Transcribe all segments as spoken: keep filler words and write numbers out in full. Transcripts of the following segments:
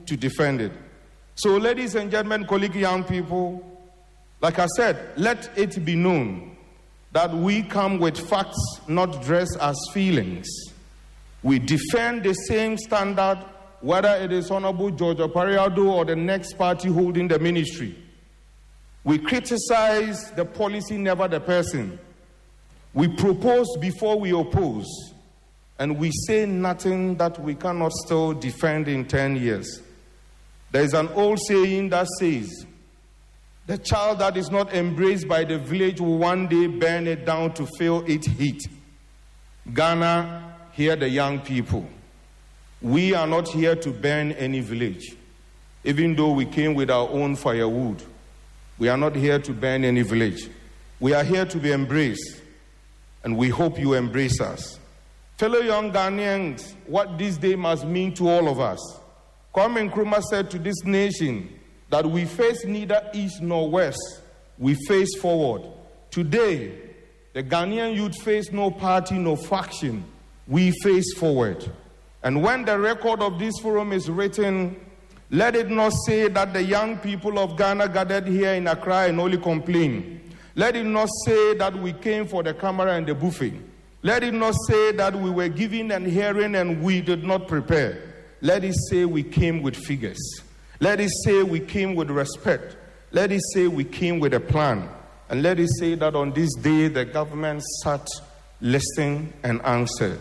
to defend it. So, ladies and gentlemen, colleague young people, like I said, let it be known that we come with facts, not dressed as feelings. We defend the same standard, whether it is Honorable George Opare-Addo or the next party holding the ministry. We criticize the policy, never the person. We propose before we oppose. And we say nothing that we cannot still defend in ten years. There is an old saying that says, the child that is not embraced by the village will one day burn it down to feel its heat. Ghana, hear the young people. We are not here to burn any village. Even though we came with our own firewood, we are not here to burn any village. We are here to be embraced, and we hope you embrace us. Fellow young Ghanaians, what this day must mean to all of us. Kwame Nkrumah said to this nation that we face neither east nor west, we face forward. Today, the Ghanaian youth face no party, no faction, we face forward. And when the record of this forum is written, let it not say that the young people of Ghana gathered here in Accra and only complain. Let it not say that we came for the camera and the buffet. Let it not say that we were giving and hearing and we did not prepare. Let it say we came with figures. Let it say we came with respect. Let it say we came with a plan. And let it say that on this day the government sat, listened, and answered.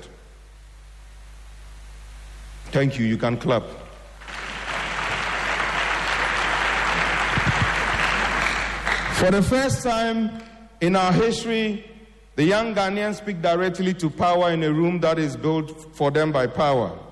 Thank you. You can clap. For the first time in our history, the young Ghanaians speak directly to power in a room that is built for them by power.